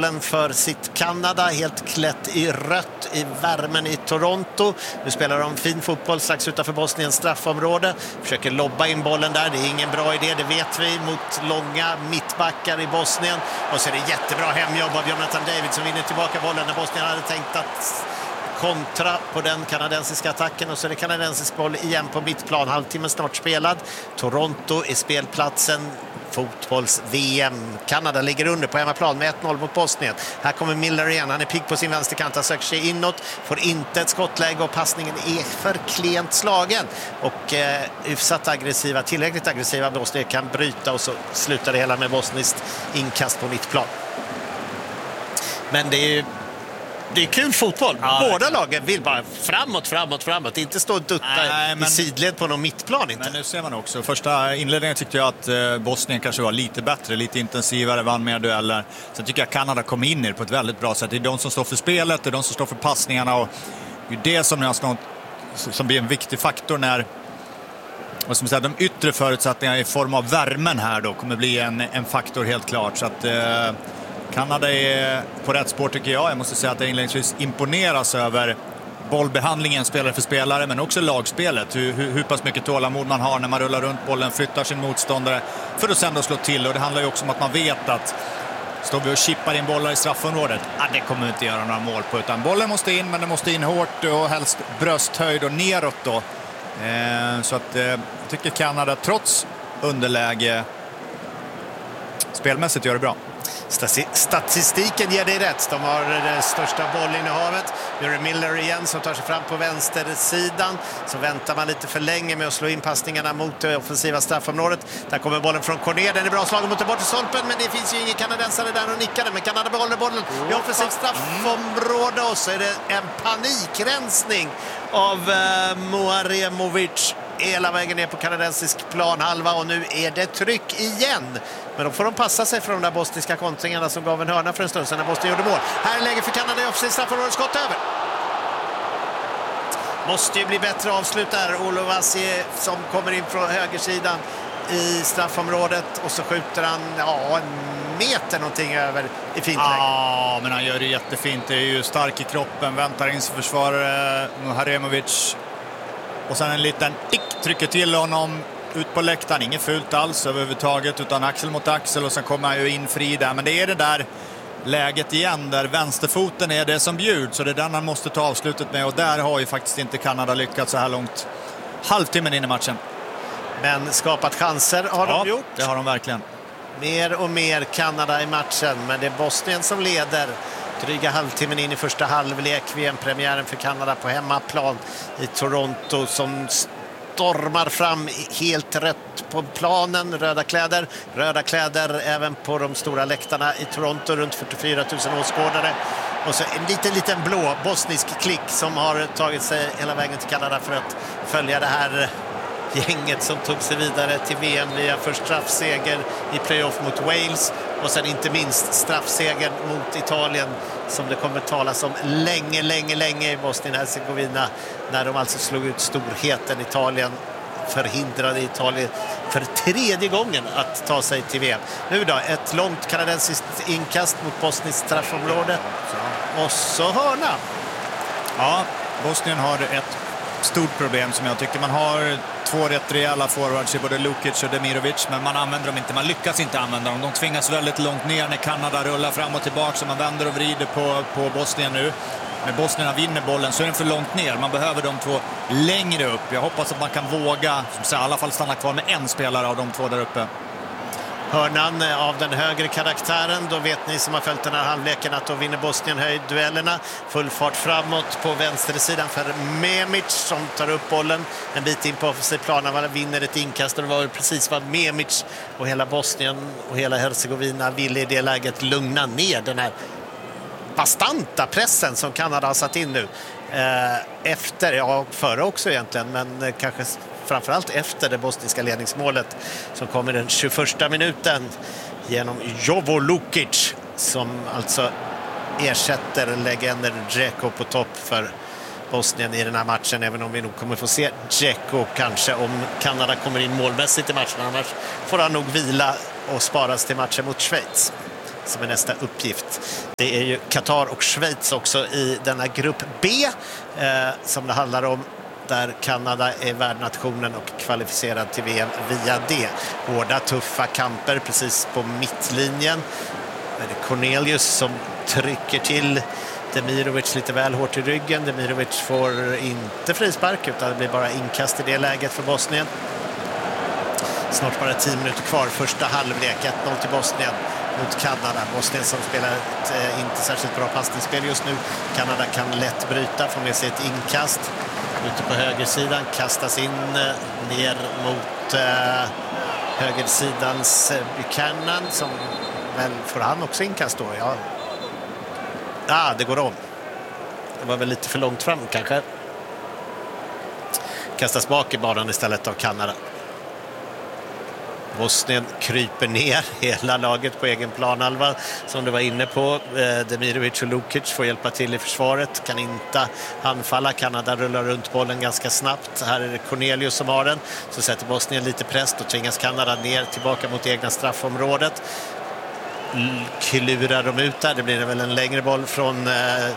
bollen för sitt Kanada, helt klätt i rött i värmen i Toronto. Nu spelar de fin fotboll strax utanför Bosniens straffområde. Försöker lobba in bollen där, det är ingen bra idé, det vet vi, mot långa mittbackar i Bosnien. Och så är det jättebra hemjobb av Jonathan David som vinner tillbaka bollen när Bosnien hade tänkt att kontra på den kanadensiska attacken. Och så är det kanadensisk boll igen på mittplan, halvtimme snart spelad. Toronto är spelplatsen, fotbolls-VM. Kanada ligger under på hemmaplan med 1-0 mot Bosnien. Här kommer Miller igen, han är pigg på sin vänsterkant, han söker sig inåt, får inte ett skottläge och passningen är för klent slagen. Och hyfsat aggressiva, tillräckligt aggressiva Bosnien kan bryta och så slutar det hela med bosniskt inkast på mittplan. Men det är kul fotboll. Ja, båda lagen vill bara framåt. Inte stå och dutta i sidled på någon mittplan. Inte. Men nu ser man också. Första inledningen tyckte jag att Bosnien kanske var lite bättre, lite intensivare, vann mer dueller. Sen tycker jag att Kanada kom in i det på ett väldigt bra sätt. Det är de som står för spelet, det är de som står för passningarna. Och det är det som blir en viktig faktor när de yttre förutsättningarna i form av värmen här då kommer bli en faktor helt klart. Så att Kanada är på rätt spår tycker jag. Jag måste säga att jag inledningsvis imponeras över bollbehandlingen spelare för spelare, men också lagspelet. Hur pass mycket tålamod man har när man rullar runt bollen, flyttar sin motståndare för att sen då slå till. Och det handlar ju också om att man vet att står vi och chippar in bollar i straffområdet, det kommer inte göra några mål på, utan bollen måste in, men den måste in hårt och helst brösthöjd och neråt då. Så att jag tycker Kanada trots underläge spelmässigt gör det bra. Statistiken ger dig rätt. De har det största bollinnehavet. Nu är det Miller igen som tar sig fram på vänstersidan. Så väntar man lite för länge med att slå in passningarna mot det offensiva straffområdet. Där kommer bollen från Corné. Den är bra slagen mot den bortre stolpen, men det finns ju ingen kanadensare där och nickar. Men Kanada behåller bollen i offensivt straffområde. Och så är det en panikrensning av Moaremovic hela vägen ner på kanadensisk planhalva, och nu är det tryck igen. Men då får de passa sig för de där bosniska kontringarna som gav en hörna för en stund sedan när Bosnien gjorde mål. Här är läge för Kanada i offensivt straffområde, skott över. Måste ju bli bättre avslut där. Olovasi som kommer in från högersidan i straffområdet, och så skjuter han en meter någonting över i fint läge. Ja, men han gör det jättefint. Det är ju stark i kroppen, väntar in sin försvarare Moharemovic. Och sen en liten trycker till honom ut på läktaren. Inget fult alls överhuvudtaget, utan axel mot axel, och sen kommer han ju in fri där. Men det är det där läget igen där vänsterfoten är det som bjuds, så det är den han måste ta avslutet med. Och där har ju faktiskt inte Kanada lyckats så här långt. Halvtimmen in i matchen. Men skapat chanser har de gjort. Det har de verkligen. Mer och mer Kanada i matchen, men det är Bosnien som leder. Dryga halvtimmen in i första halvlek, VM-premiären för Kanada på hemmaplan i Toronto, som stormar fram helt rätt på planen. Röda kläder även på de stora läktarna i Toronto, runt 44 000 åskådare. Och så en liten blå bosnisk klick som har tagit sig hela vägen till Kanada för att följa det här gänget som tog sig vidare till VM via först straffseger i playoff mot Wales, och sen inte minst straffseger mot Italien, som det kommer talas om länge i Bosnien-Hercegovina, när de alltså slog ut storheten Italien, förhindrade Italien för tredje gången att ta sig till VM. Nu då, ett långt kanadensiskt inkast mot bosniskt straffområde, och så hörna. Ja, Bosnien har ett stort problem som jag tycker. Man har två rätt rejäla forwards i både Lukic och Demirovic, men man använder dem inte. Man lyckas inte använda dem. De tvingas väldigt långt ner när Kanada rullar fram och tillbaka, så man vänder och vrider på Bosnien nu. När Bosnierna vinner bollen så är den för långt ner. Man behöver de två längre upp. Jag hoppas att man kan våga i alla fall stanna kvar med en spelare av de två där uppe. Hörnan av den högre karaktären, då vet ni som har följt den här halvleken att då vinner Bosnien höjdduellerna. Full fart framåt på vänstersidan för Memic som tar upp bollen en bit in på offensiv plan. Han vinner ett inkast, och det var precis vad Memic och hela Bosnien och hela Hercegovina ville i det läget lugna ner den här bastanta pressen som Kanada har satt in nu. Före också egentligen, men kanske framförallt efter det bosniska ledningsmålet som kommer den 21 minuten genom Jovo Lukic, som alltså ersätter legender Dzeko på topp för Bosnien i den här matchen, även om vi nog kommer få se Dzeko kanske om Kanada kommer in målmässigt i matchen. Annars får han nog vila och sparas till matchen mot Schweiz. som är nästa uppgift. Det är ju Qatar och Schweiz också i denna grupp B som det handlar om, där Kanada är värdnationen och kvalificerad till VM via det. Hårda, tuffa kamper precis på mittlinjen. Det är Cornelius som trycker till Demirovic lite väl hårt i ryggen. Demirovic får inte frispark, utan det blir bara inkast i det läget för Bosnien. Snart bara 10 minuter kvar, första halvlek, 1-0 till Bosnien mot Kanada. Bosnien som spelar ett inte särskilt bra passningsspel just nu. Kanada kan lätt bryta, få med sig ett inkast. Ute på högersidan, kastas in ner mot högersidans Buchanan, som väl får han också inkast då. Ja, det går om. Det var väl lite för långt fram kanske. Kastas bak i banan istället av Kanada. Bosnien kryper ner hela laget på egen planhalva, som du var inne på. Demirovic och Lukic får hjälpa till i försvaret, kan inte anfalla. Kanada rullar runt bollen ganska snabbt. Här är det Cornelius som har den. Så sätter Bosnien lite press, då tvingas Kanada ner tillbaka mot egna straffområdet. Klurar de ut där. Det blir väl en längre boll från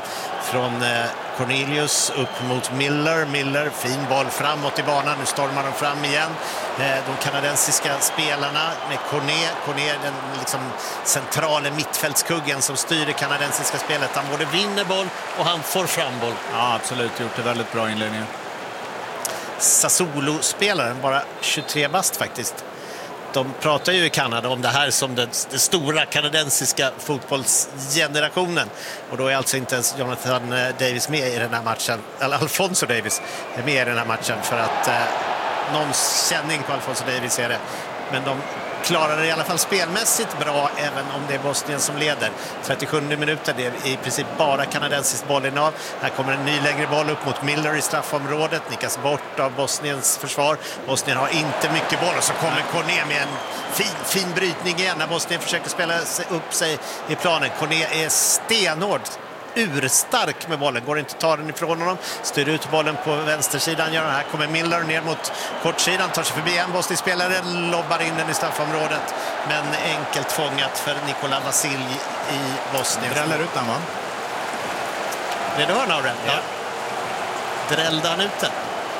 Cornelius upp mot Miller, fin boll framåt i banan. Nu stormar de fram igen, de kanadensiska spelarna med Corné, den liksom centrala mittfältskuggen som styr det kanadensiska spelet. Han både vinner boll och han får fram boll. Ja, absolut, gjort det väldigt bra inledning. Sassuolo-spelaren, bara 23 bast faktiskt. De pratar ju i Kanada om det här som den stora kanadensiska fotbollsgenerationen. Och då är alltså inte ens Jonathan Davis med i den här matchen. Eller Alfonso Davis är med i den här matchen, för att någon känning på Alfonso Davis är det. Men de klarar det i alla fall spelmässigt bra, även om det är Bosnien som leder. 37 minuter, det är i princip bara kanadensiskt bollinnehav. Här kommer en ny längre boll upp mot Miller i straffområdet, nickas bort av Bosniens försvar. Bosnien har inte mycket boll, och så kommer Corné med en fin brytning igen när Bosnien försöker spela upp sig i planen. Corné är stenhård, urstark med bollen, går inte att ta den ifrån honom, styr ut bollen på vänstersidan, gör den här, kommer Miller ner mot kortsidan, tar sig förbi en Bosnien-spelare, lobbar in den i straffområdet, men enkelt fångat för Nikola Vasilj i Bosnien. Dräller ut den, va? Det du hör nu, ja. Drällde han ut den.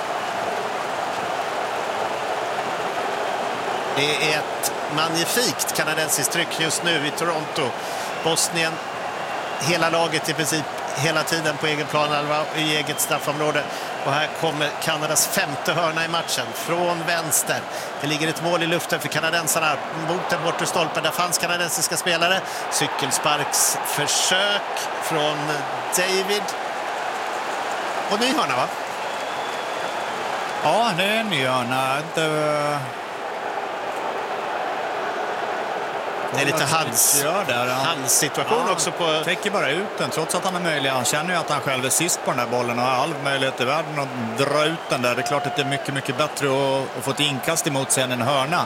Det är ett magnifikt kanadensiskt tryck just nu i Toronto. Bosnien, hela laget i princip hela tiden på egen planhalva i eget straffområde. Och här kommer Kanadas femte hörna i matchen från vänster. Det ligger ett mål i luften för kanadensarna mot den bortre stolpen. Där fanns kanadensiska spelare. Cykelsparksförsök från David. Och ny hörna, va? Ja, det är en ny hörna. Det är lite hans situation också på... Täcker bara ut den, trots att han är möjlig. Han känner ju att han själv är sist på den där bollen och har all möjlighet i världen att dra ut den där. Det är klart att det är mycket, mycket bättre att få ett inkast emot sig än en hörna.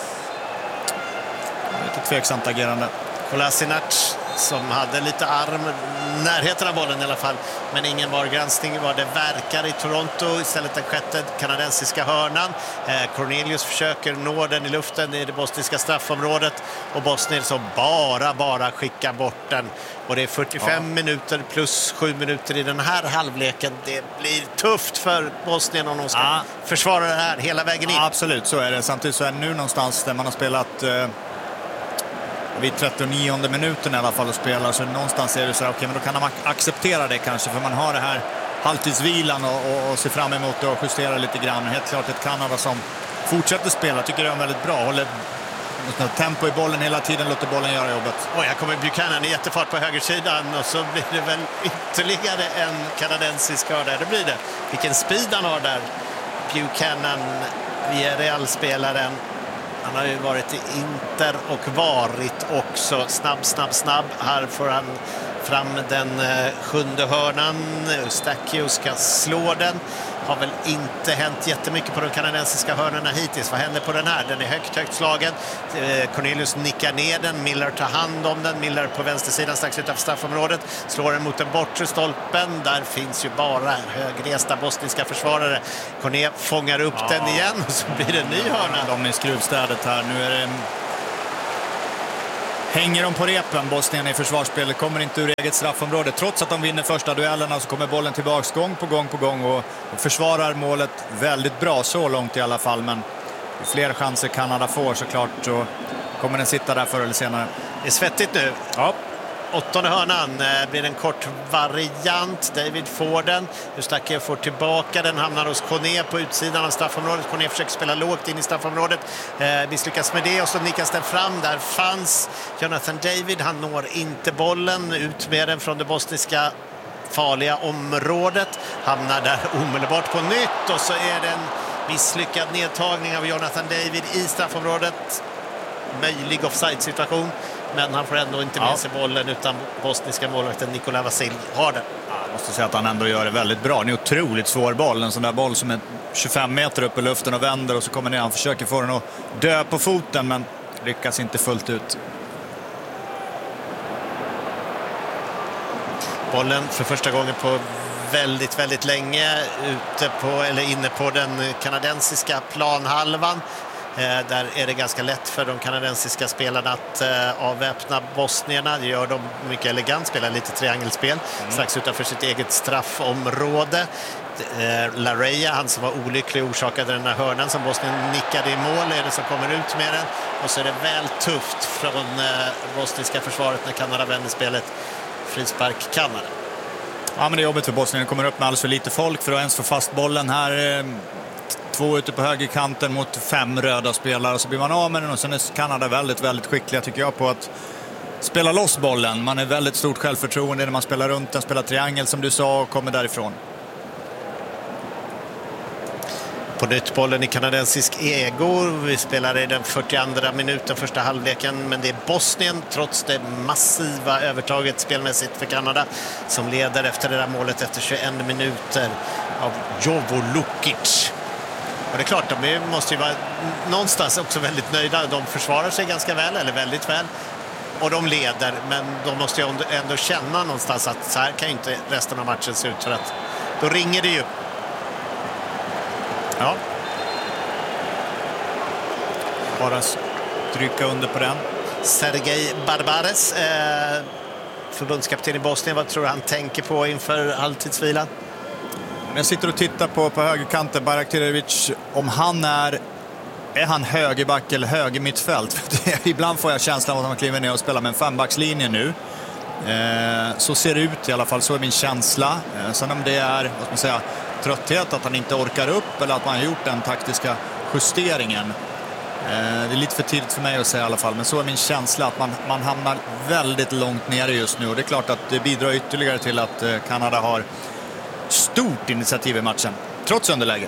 Lite tveksamt agerande. Kolasinac som hade lite närheten av bollen i alla fall, men ingen VAR-granskning vad det verkar i Toronto. Istället den sjätte kanadensiska hörnan. Cornelius försöker nå den i luften i det bosniska straffområdet, och Bosnien som bara skickar bort den. Och det är 45 minuter plus 7 minuter i den här halvleken. Det blir tufft för Bosnien om de ska försvara det här hela vägen in. Absolut, så är det. Samtidigt så är det nu någonstans där man har spelat vid 39 minuten i alla fall och spelar, så någonstans är det så här, okej, men då kan man acceptera det kanske, för man har det här halvtidsvilan och ser fram emot att justera lite grann. Helt klart ett Kanada som fortsätter spela, tycker det är väldigt bra, håller tempo i bollen hela tiden, låter bollen göra jobbet. Och här kommer Buchanan i jättefart på högersidan, och så blir det väl ytterligare en kanadensisk hörda. Det blir det. Vilken speed han har där, Buchanan, Villarreal-spelaren. Han har ju varit i Inter och varit också snabb. Här får han fram den sjunde hörnan. Eustáquio ska slå den. Har väl inte hänt jättemycket på de kanadensiska hörnorna hittills. Vad händer på den här? Den är högt slagen. Cornelius nickar ner den. Miller tar hand om den. Miller på vänstersidan strax utanför straffområdet. Slår den mot den bortre stolpen. Där finns ju bara högresta bosniska försvarare. Corné fångar upp den igen, och så blir det en ny hörna. De är i skruvstädet här. Nu är det hänger de på repen, Bosnien i försvarsspelet, kommer inte ur eget straffområde. Trots att de vinner första duellerna så kommer bollen tillbaks gång på gång och försvarar målet väldigt bra så långt i alla fall. Men ju fler chanser Kanada får såklart så kommer den sitta där förr eller senare. Det är svettigt nu. Ja. 8:e hörnan blir en kort variant. David får den. Eustaquio får tillbaka den. Hamnar hos Kone på utsidan av straffområdet. Kone försöker spela lågt in i straffområdet. Misslyckas med det och så nickas den fram. Där fanns Jonathan David. Han når inte bollen. Ut med den från det bosniska farliga området. Hamnar där omedelbart på nytt. Och så är det en misslyckad nedtagning av Jonathan David i straffområdet. Möjlig offside-situation. Men han får ändå inte med sig bollen utan bosniska målvakten Nikola Vasilj har den. Jag måste säga att han ändå gör det väldigt bra. Det är en otroligt svår boll. En sån där boll som är 25 meter upp i luften och vänder och så kommer ner. Han försöker få den att dö på foten men lyckas inte fullt ut. Bollen för första gången på väldigt länge inne på den kanadensiska planhalvan. Där är det ganska lätt för de kanadensiska spelarna att avväpna bosnierna. Det gör de mycket elegant, spelar lite triangelspel strax utanför sitt eget straffområde. Lareya, han som var olycklig och orsakade den här hörnan som Bosnien nickade i mål, är det som kommer ut med den. Och så är det väl tufft från bosniska försvaret när Kanada vänder spelet. Frispark Kanada. Ja, men det är jobbigt för Bosnien. Det kommer upp med alldeles för lite folk för att ens få fast bollen här. 2 ute på högerkanten mot 5 röda spelare, så blir man av med den och sen är Kanada väldigt skickliga tycker jag på att spela loss bollen. Man är väldigt stort självförtroende när man spelar runt den, spelar triangel som du sa och kommer därifrån. På nytt bollen i kanadensisk ego. Vi spelar i den 42:a minuten första halvleken, men det är Bosnien trots det massiva övertaget spelmässigt för Kanada som leder efter det där målet efter 21 minuter av Jovo Lukic. Och det är klart, de måste ju vara någonstans också väldigt nöjda. De försvarar sig ganska väl, eller väldigt väl. Och de leder, men de måste ju ändå känna någonstans att så här kan ju inte resten av matchen se ut. För att då ringer det ju. Ja. Bara stryka under på den. Sergej Barbares, förbundskapten i Bosnien. Vad tror du han tänker på inför halvtidsvilan? Jag sitter och tittar på högerkanten Baraktirevic, om han är han högerback eller höger mittfält. Ibland får jag känslan av att man kliver ner och spelar med en 5-backslinje nu. Så ser det ut i alla fall, så är min känsla. Sen om det är, vad ska man säga, trötthet, att han inte orkar upp eller att man har gjort den taktiska justeringen. Det är lite för tidigt för mig att säga i alla fall, men så är min känsla att man hamnar väldigt långt nere just nu och det är klart att det bidrar ytterligare till att Kanada har stort initiativ i matchen, trots underläge.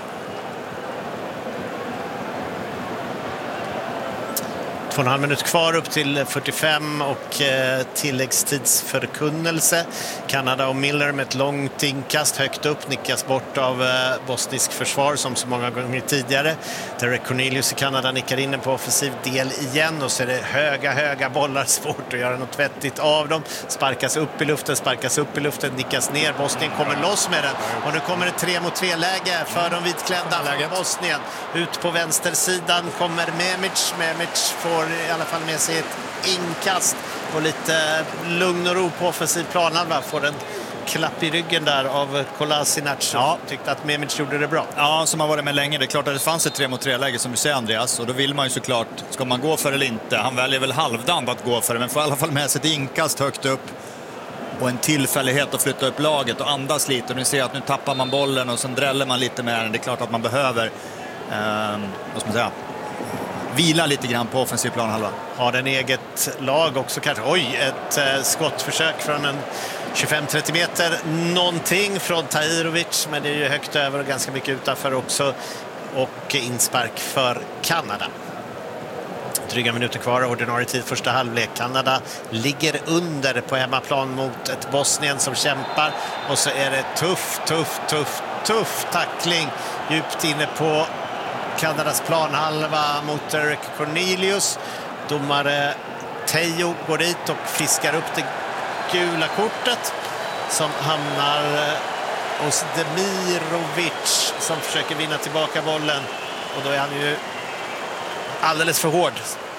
Två och en halv minut kvar upp till 45 och tilläggstidsförkunnelse. Kanada och Miller med ett långt inkast högt upp, nickas bort av bosnisk försvar som så många gånger tidigare. Derek Cornelius i Kanada nickar in på offensiv del igen och så är det höga bollar, svårt att göra något vettigt av dem. Sparkas upp i luften, nickas ner. Bosnien kommer loss med den och nu kommer det 3-mot-3-läge för de vitklädda från Bosnien. Ut på vänstersidan kommer Memic får i alla fall med sig ett inkast och lite lugn och ro på offensiv planhalva. Får en klapp i ryggen där av Kolasinac som tyckte att Memic gjorde det bra. Ja, som har varit med länge. Det är klart att det fanns ett 3-mot-3-läge som du säger, Andreas, och då vill man ju såklart, ska man gå för eller inte? Han väljer väl halvdant att gå för det, men får i alla fall med sig ett inkast högt upp och en tillfällighet att flytta upp laget och andas lite. Och ni ser att nu tappar man bollen och sen dräller man lite med den. Det är klart att man behöver vad ska man säga, vila lite grann på offensiv planhalva. Har den eget lag också kanske. Ett skottförsök från en 25-30 meter. Någonting från Tahirovic, men det är ju högt över och ganska mycket utanför också. Och inspark för Kanada. Dryga minuter kvar, ordinarie tid första halvlek. Kanada ligger under på hemmaplan mot ett Bosnien som kämpar. Och så är det tuff tackling djupt inne på Kanadas planhalva mot Derek Cornelius. Domare Teo går dit och fiskar upp det gula kortet som hamnar hos Demirovic som försöker vinna tillbaka bollen. Och då är han ju alldeles för hård.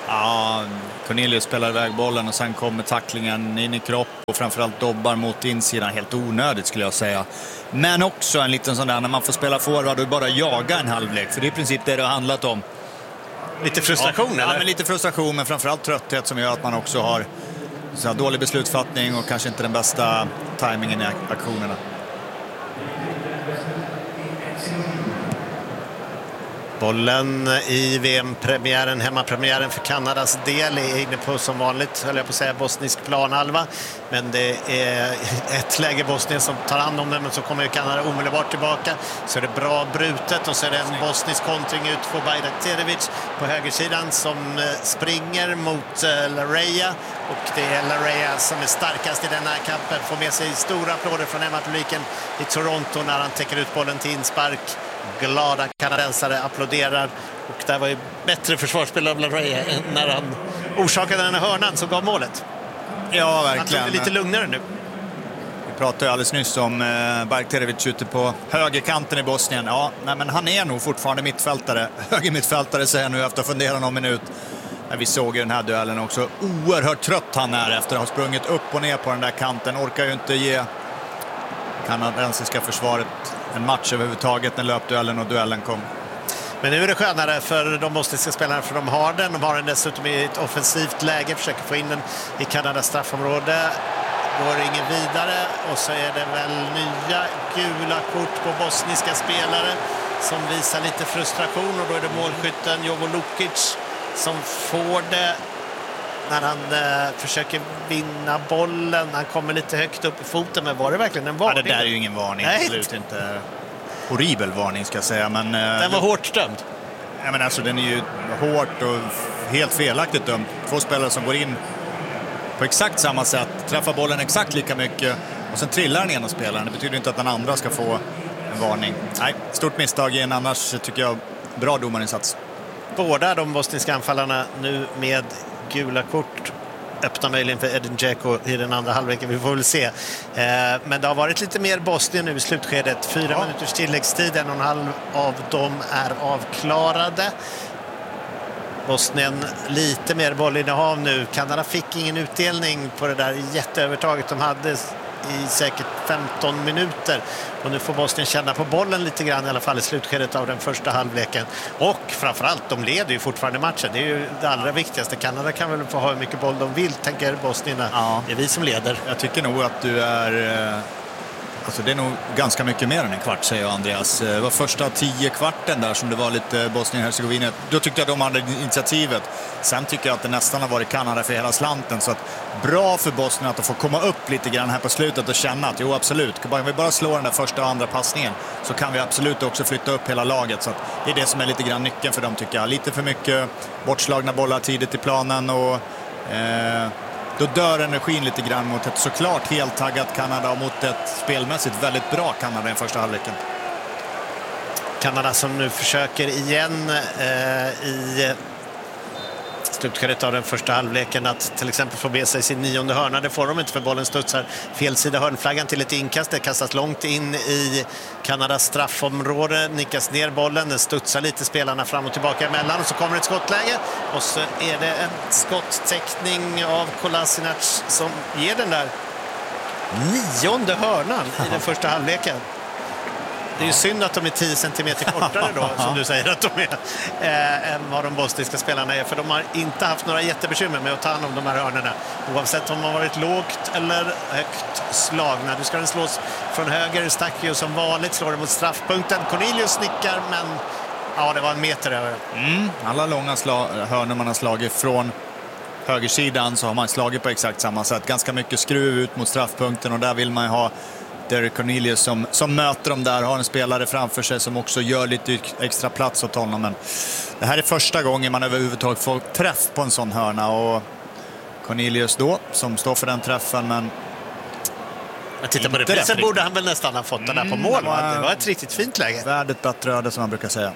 Ja, Cornelius spelar iväg bollen och sen kommer tacklingen in i kropp och framförallt dobbar mot insidan. Helt onödigt skulle jag säga. Men också en liten sån där när man får spela forward och bara jaga en halvlek. För det är i princip det har handlat om. Lite frustration eller? Ja, men lite frustration, men framförallt trötthet som gör att man också har så här dålig beslutsfattning och kanske inte den bästa tajmingen i aktionerna. Bollen i VM-premiären, hemmapremiären för Kanadas del är inne på som vanligt, höll jag på att säga, bosnisk planhalva. Men det är ett läge Bosnien som tar hand om den, men så kommer ju Kanada omedelbart tillbaka. Så är det bra brutet och så är det en bosnisk kontring ut för Bajraktarevic på högersidan som springer mot Lareja. Och det är Lareja som är starkast i den här kampen, får med sig stora applåder från hemmapubliken i Toronto när han täcker ut bollen till inspark. Glada kanadensare applåderar, och där var ju bättre försvarsspel av Lareja när han orsakade den här hörnan som gav målet. Ja, verkligen. Han tog det lite lugnare nu. Vi pratade ju alldeles nyss om Bajraktarevic ute på högerkanten i Bosnien. Ja, nej, men han är nog fortfarande mittfältare. Högermittfältare säger jag nu efter att fundera någon minut. Men vi såg ju den här duellen också. Oerhört trött han är efter att ha sprungit upp och ner på den där kanten. Orkar ju inte ge kanadensiska försvaret en match överhuvudtaget när löpduellen och duellen kom. Men nu är det skönare för de bosniska spelarna, för de har den. De har den dessutom i ett offensivt läge, försöker få in den i Kanadas straffområde. Går ingen vidare, och så är det väl nya gula kort på bosniska spelare som visar lite frustration, och då är det målskytten Jovo Lukic som får det när han försöker vinna bollen. Han kommer lite högt upp i foten, men var det verkligen en varning? Ja, det där är ju ingen varning. Nej. Absolut inte. Horribel varning ska jag säga. Men, den var hårt dömd. Ja, men alltså, den är ju hårt och helt felaktigt dömd. Två spelare som går in på exakt samma sätt, träffar bollen exakt lika mycket och sen trillar den ena spelaren. Det betyder inte att den andra ska få en varning. Nej, stort misstag igen, annars tycker jag bra domarinsats. Båda de bosniska anfallarna nu med gula kort öppnar möjligen för Edin Dzeko i den andra halvleken. Vi får väl se. Men det har varit lite mer Bosnien nu i slutskedet. 4 minuters tilläggstid, 1,5 av dem är avklarade. Bosnien lite mer bollinnehav nu. Kanada fick ingen utdelning på det där jätteövertaget de hade i säkert 15 minuter. Och nu får Bosnien känna på bollen lite grann, i alla fall i slutskedet av den första halvleken. Och framförallt, de leder ju fortfarande matchen. Det är ju det allra viktigaste. Kanada kan väl få ha hur mycket boll de vill, tänker Bosnierna. Ja. Det är vi som leder. Jag tycker nog att du är... Alltså det är nog ganska mycket mer än en kvart, säger Andreas. Det var första 10 kvarten där som det var lite Bosnien-Hercegovina. Då tyckte jag de hade initiativet. Sen tycker jag att det nästan har varit Kanada för hela slanten. Så att bra för Bosnien att få komma upp lite grann här på slutet och känna att jo, absolut, kan vi bara slå den där första och andra passningen så kan vi absolut också flytta upp hela laget. Så att det är det som är lite grann nyckeln för dem, tycker jag. Lite för mycket bortslagna bollar tidigt i planen och... Då dör energin lite grann mot ett såklart helt taggat Kanada och mot ett spelmässigt väldigt bra Kanada i den första halvleken. Kanada som nu försöker igen i slutskedet av den första halvleken att till exempel få med sig sin 9:e hörna. Det får de inte, för bollen studsar fel sida hörnflaggan till ett inkast. Det kastas långt in i Kanadas straffområde, nickas ner bollen, den studsar lite spelarna fram och tillbaka emellan, och så kommer ett skottläge och så är det en skottteckning av Kolasinac som ger den där 9:e hörnan i den första halvleken. Det är ju synd att de är 10 centimeter kortare då, som du säger att de är, än vad de bosniska spelarna är. För de har inte haft några jättebekymmer med att ta hand om de här hörnorna. Oavsett om de har varit lågt eller högt slagna. Nu ska den slås från höger. Stakio som vanligt slår det mot straffpunkten. Cornelius nickar, men ja, det var en meter över. Alla långa hörnor man har slagit från högersidan så har man slagit på exakt samma sätt. Ganska mycket skruv ut mot straffpunkten, och där vill man ju ha Derek Cornelius som möter dem där, har en spelare framför sig som också gör lite extra plats åt honom. Men det här är första gången man överhuvudtaget får träff på en sån hörna, och Cornelius då som står för den träffen, men titta på det. Sen borde han väl nästan ha fått den där på mål. Det var ett riktigt fint läge. Värdet bättre öde, som man brukar säga.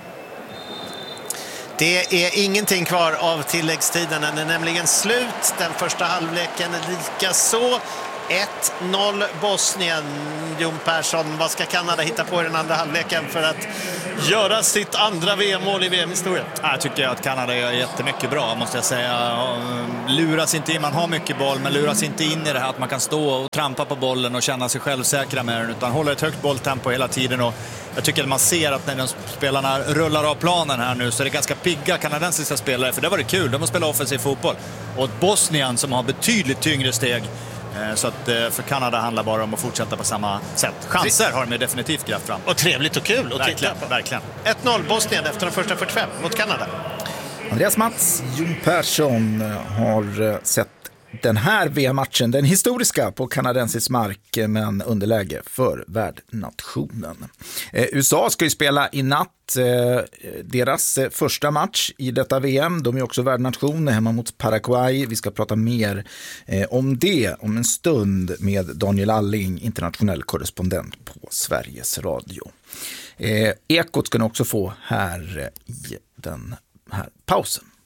Det är ingenting kvar av tilläggstiden. Den är nämligen slut. Den första halvleken är lika så. 1-0 Bosnien. Jon Persson, vad ska Kanada hitta på i den andra halvleken för att göra sitt andra VM-mål i VM-historien? Jag tycker att Kanada gör jättemycket bra, måste jag säga. Luras inte in, man har mycket boll, men luras inte in i det här att man kan stå och trampa på bollen och känna sig självsäkra med den, utan håller ett högt bolltempo hela tiden. Och jag tycker att man ser att när de spelarna rullar av planen här nu så är det ganska pigga kanadensiska spelare, för det var det kul, de har spelat offensiv fotboll. Och Bosnien som har betydligt tyngre steg. Så att för Kanada handlar bara om att fortsätta på samma sätt. Chanser har de definitivt grävt fram. Och trevligt och kul att titta på. Verkligen. 1-0 Bosnien efter de första 45 mot Kanada. Andreas Mats, Jon Persson har sett den här VM-matchen, den historiska på kanadensisk mark, men underläge för värdnationen. USA ska ju spela i natt deras första match i detta VM. De är också värdnation hemma mot Paraguay. Vi ska prata mer om det om en stund med Daniel Alling, internationell korrespondent på Sveriges Radio. Ekot ska ni också få här i den här pausen.